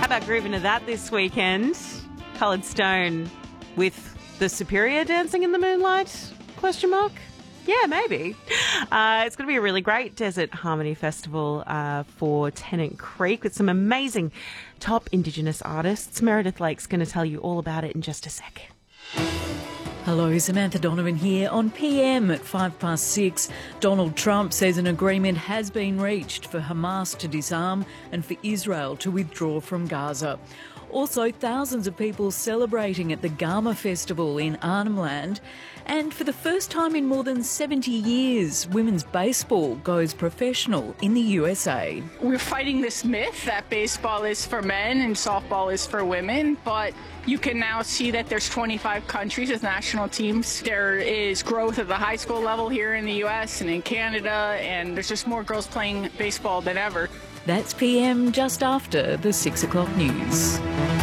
How about grooving to that this weekend? Coloured Stone with the Superior dancing in the moonlight? Question mark? Yeah, maybe. It's going to be a really great Desert Harmony Festival for Tennant Creek with some amazing top Indigenous artists. Meredith Lake's going to tell you all about it in just a sec. Hello, Samantha Donovan here on PM at 6:05. Donald Trump says an agreement has been reached for Hamas to disarm and for Israel to withdraw from Gaza. Also, thousands of people celebrating at the Gama Festival in Arnhem Land. And for the first time in more than 70 years, women's baseball goes professional in the USA. We're fighting this myth that baseball is for men and softball is for women, but you can now see that there's 25 countries with national teams. There is growth at the high school level here in the US and in Canada, and there's just more girls playing baseball than ever. That's PM just after the 6 o'clock news.